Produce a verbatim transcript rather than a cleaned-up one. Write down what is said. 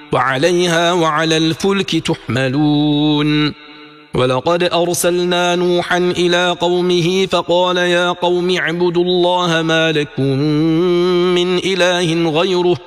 وعليها وعلى الفلك تحملون ولقد أرسلنا نوحا إلى قومه فقال يا قوم اعبدوا الله ما لكم من إله غيره